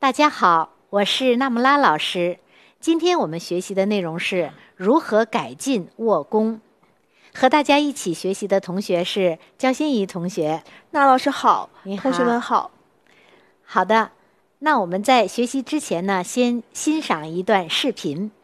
大家好，我是纳木拉老师。今天我们学习的内容是如何改进握功。和大家一起学习的同学是焦欣怡同学。 那老师好， 你好， 同学们好。 好的，那我们在学习之前呢，先欣赏一段视频。